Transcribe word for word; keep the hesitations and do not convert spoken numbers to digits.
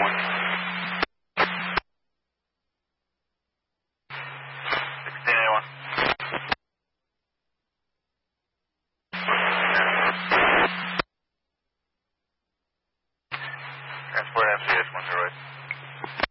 one. sixteen A one. Transport M C H one zero eight.